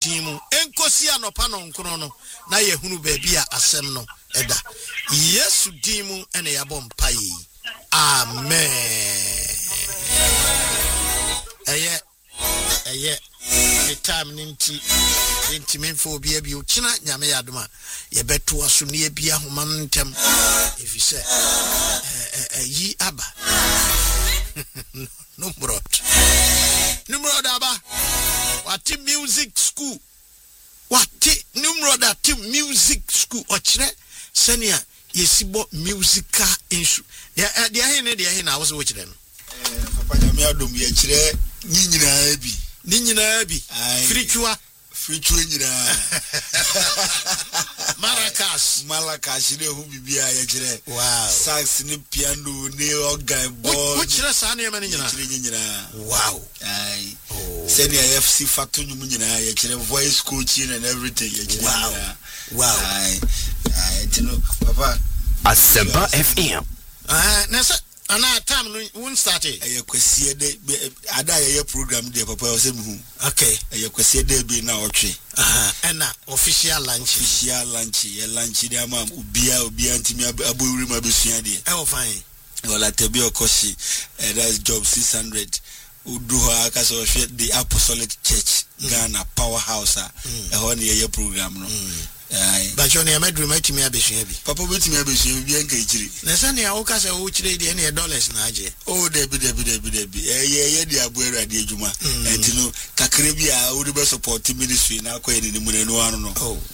dimu enkosi anopa no nkro no na yehunu baabi a asem no eda Yesu dimu ene yabom pai amen eye the time ninti menfo bia bi okina nyame yadoma ye beto aso ne bia homa ntem efise yi aba numrod aba wati music school wati numrod ati music school ochire senia yesibo musical insu dia he na wo chire no papa nyame adom ye chire nyina bi frichua nyina Maracas ne hu bibia ye chire wow sax ne piano ne organ ball wo chire sa na yema nyina wow ai senior FC factor nyum nyina ye chire voice coaching and everything ye chire wow ai tino papa Asempa FM nessa ana time no won start e kwesi de ada ye program de papa o se mu okay e kwesi de bi na otwe ena official lunch ye lunch de ama obia ntimi abowuri ma besua de e o fine wala tebi okoshi that's job 600 udu ha aka so hwe the Apostolic Church Ghana powerhouse e ho ne ye program no ba joni amedru matimi abesua bi papa betimi abesua bi enka ichiri na sane ya woka se wo chire de ne dollars na aje debi ye de abueru ade adwuma entino kakre bi a wo de support ministry na akoye ni mu ne no ano no